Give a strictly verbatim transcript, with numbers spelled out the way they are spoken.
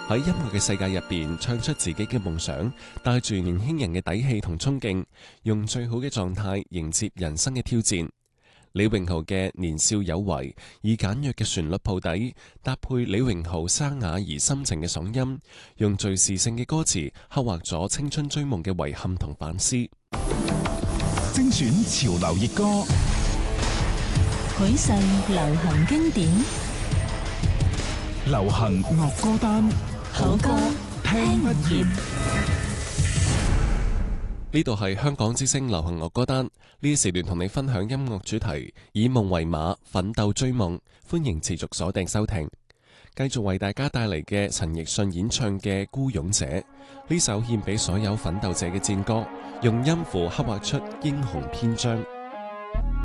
喺音樂嘅世界入邊唱出自己嘅夢想，帶住年輕人嘅底氣同衝勁，用最好嘅狀態迎接人生嘅挑戰。李榮豪嘅年少有為，以簡約嘅旋律鋪底，搭配李榮豪沙啞而深情嘅嗓音，用敘事性嘅歌詞刻畫咗青春追夢嘅遺憾同反思。 精選潮流熱歌， 許世流行經典， 流行樂歌單， 好歌聽不厭。 呢度係香港之聲流行樂歌單，呢一時段同你分享音樂主題，以夢為馬，奮鬥追夢。歡迎持續鎖定收聽，繼續為大家帶嚟嘅陳奕迅演唱嘅《孤勇者》，呢首獻俾所有奮鬥者嘅戰歌，用音符刻畫出英雄篇章。